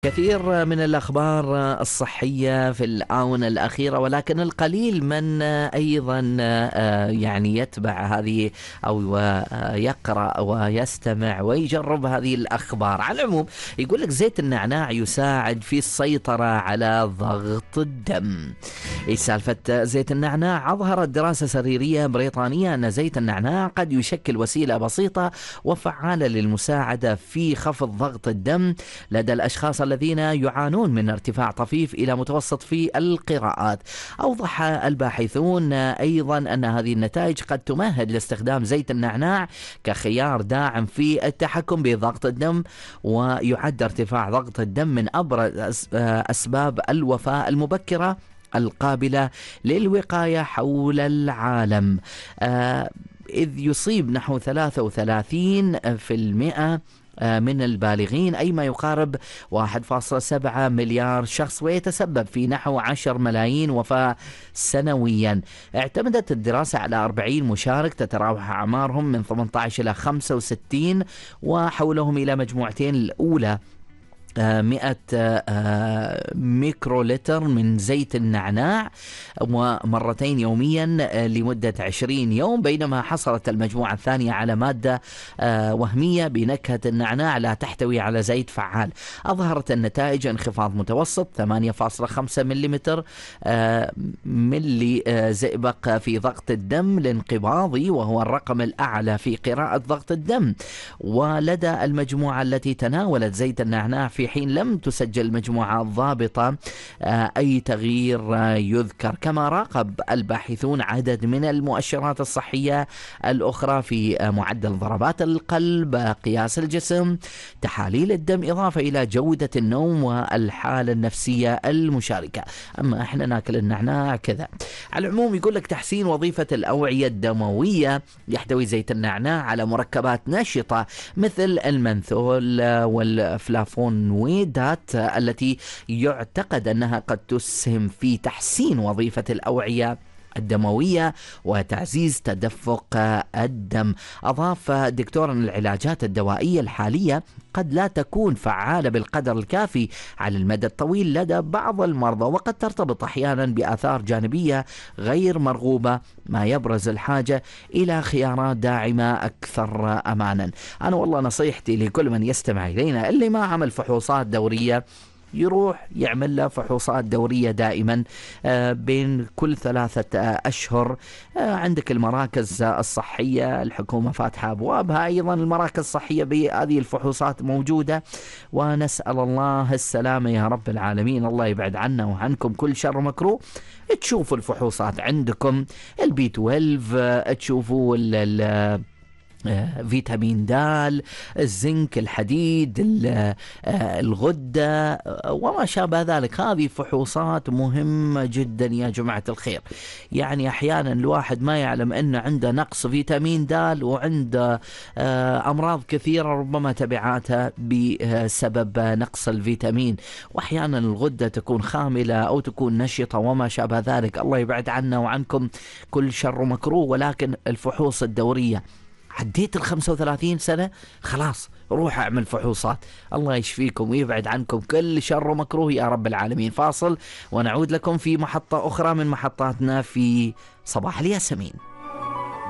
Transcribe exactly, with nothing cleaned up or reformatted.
كثير من الأخبار الصحية في الآونة الأخيرة، ولكن القليل من أيضا يعني يتبع هذه أو يقرأ ويستمع ويجرب هذه الأخبار. على العموم يقول لك زيت النعناع يساعد في السيطرة على ضغط الدم. إيش سالفة زيت النعناع؟ أظهرت دراسة سريرية بريطانية أن زيت النعناع قد يشكل وسيلة بسيطة وفعالة للمساعدة في خفض ضغط الدم لدى الأشخاص الذين يعانون من ارتفاع طفيف إلى متوسط في القراءات. أوضح الباحثون أيضا أن هذه النتائج قد تمهد لاستخدام زيت النعناع كخيار داعم في التحكم بضغط الدم، ويعد ارتفاع ضغط الدم من أبرز أسباب الوفاة المبكرة القابلة للوقاية حول العالم، آه إذ يصيب نحو ثلاثة وثلاثين بالمئة من البالغين، أي ما يقارب واحد فاصلة سبعة مليار شخص، ويتسبب في نحو عشرة ملايين وفاة سنويا. اعتمدت الدراسة على أربعين مشارك تتراوح أعمارهم من ثمانية عشر إلى خمسة وستين، وحولهم إلى مجموعتين. الأولى مئة ميكرولتر من زيت النعناع ومرتين يوميا لمدة عشرين يوم، بينما حصلت المجموعة الثانية على مادة وهمية بنكهة النعناع لا تحتوي على زيت فعال. أظهرت النتائج انخفاض متوسط ثمانية فاصلة خمسة ملم ملي زئبق في ضغط الدم الانقباضي، وهو الرقم الأعلى في قراءة ضغط الدم. ولدى المجموعة التي تناولت زيت النعناع في حين لم تسجل المجموعة الضابطة أي تغيير يذكر. كما راقب الباحثون عدد من المؤشرات الصحية الأخرى في معدل ضربات القلب، قياس الجسم، تحاليل الدم، إضافة إلى جودة النوم والحالة النفسية المشاركة. أما إحنا ناكل النعناع كذا. على العموم يقول لك تحسين وظيفة الأوعية الدموية. يحتوي زيت النعناع على مركبات نشطة مثل المنثول والفلافون ويدات التي يعتقد أنها قد تسهم في تحسين وظيفة الأوعية الدموية وتعزيز تدفق الدم. أضاف دكتور أن العلاجات الدوائية الحالية قد لا تكون فعالة بالقدر الكافي على المدى الطويل لدى بعض المرضى، وقد ترتبط أحيانا بآثار جانبية غير مرغوبة، ما يبرز الحاجة إلى خيارات داعمة أكثر أمانا. أنا والله نصيحتي لكل من يستمع إلينا اللي ما عمل فحوصات دورية يروح يعمل له فحوصات دورية دائما بين كل ثلاثة أشهر. عندك المراكز الصحية الحكومة فاتحة أبوابها، أيضا المراكز الصحية بهذه الفحوصات موجودة، ونسأل الله السلامة يا رب العالمين. الله يبعد عنا وعنكم كل شر ومكروه. تشوفوا الفحوصات عندكم البي اثني عشر، تشوفوا ال فيتامين د، الزنك، الحديد، الغدة وما شابه ذلك. هذه فحوصات مهمة جدا يا جماعة الخير. يعني أحيانا الواحد ما يعلم أنه عنده نقص فيتامين د وعنده أمراض كثيرة ربما تبعاتها بسبب نقص الفيتامين، وأحيانا الغدة تكون خاملة أو تكون نشطة وما شابه ذلك. الله يبعد عنا وعنكم كل شر ومكروه. ولكن الفحوص الدورية، عديت الخمسة وثلاثين سنة خلاص روح اعمل فحوصات. الله يشفيكم ويبعد عنكم كل شر ومكروه يا رب العالمين. فاصل ونعود لكم في محطة أخرى من محطاتنا في صباح الياسمين.